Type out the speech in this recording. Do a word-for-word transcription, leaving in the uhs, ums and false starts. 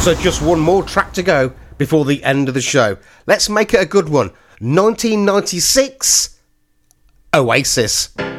So just one more track to go before the end of the show. Let's make it a good one. nineteen ninety-six, Oasis.